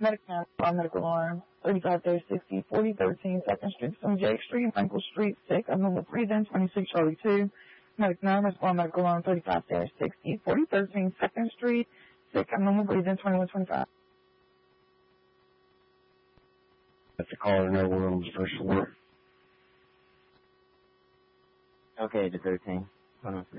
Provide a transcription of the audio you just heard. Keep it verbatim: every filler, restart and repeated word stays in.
Medic nine, five medical alarm, thirty-five sixty, forty thirteen, second Street, from Jake Street, Michael Street, sick, abnormal breathing, twenty-six Charlie two. Medic nine, respond medical alarm, thirty-five sixty, forty thirteen, second Street, sick, abnormal breathing, twenty-one twenty-five. That's a caller, no rooms, first floor. Okay, to thirteen.